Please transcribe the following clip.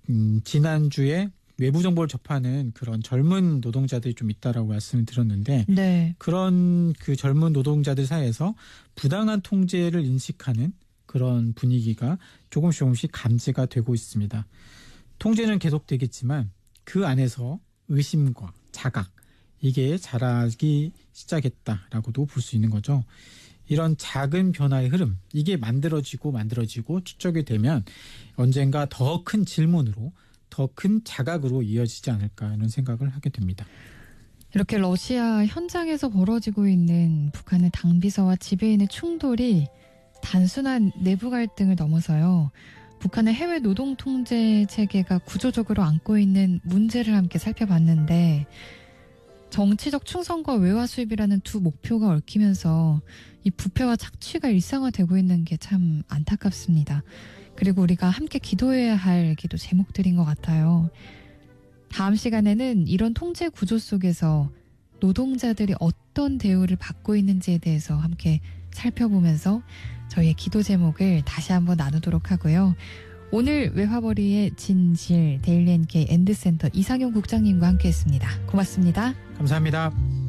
지난주에 외부 정보를 접하는 그런 젊은 노동자들이 좀 있다라고 말씀을 드렸는데 네. 그런 그 젊은 노동자들 사이에서 부당한 통제를 인식하는 그런 분위기가 조금씩 감지가 되고 있습니다. 통제는 계속되겠지만 그 안에서 의심과 자각 이게 자라기 시작했다라고도 볼 수 있는 거죠. 이런 작은 변화의 흐름 이게 만들어지고 축적이 되면 언젠가 더 큰 질문으로 더 큰 자각으로 이어지지 않을까 이런 생각을 하게 됩니다. 이렇게 러시아 현장에서 벌어지고 있는 북한의 당비서와 지배인의 충돌이 단순한 내부 갈등을 넘어서요. 북한의 해외 노동 통제 체계가 구조적으로 안고 있는 문제를 함께 살펴봤는데 정치적 충성과 외화 수입이라는 두 목표가 얽히면서 이 부패와 착취가 일상화되고 있는 게 참 안타깝습니다. 그리고 우리가 함께 기도해야 할 기도 제목들인 것 같아요. 다음 시간에는 이런 통제 구조 속에서 노동자들이 어떤 대우를 받고 있는지에 대해서 함께 살펴보면서 저희의 기도 제목을 다시 한번 나누도록 하고요. 오늘 외화벌이의 진실 데일리 NK 엔드센터 이상용 국장님과 함께했습니다. 고맙습니다. 감사합니다.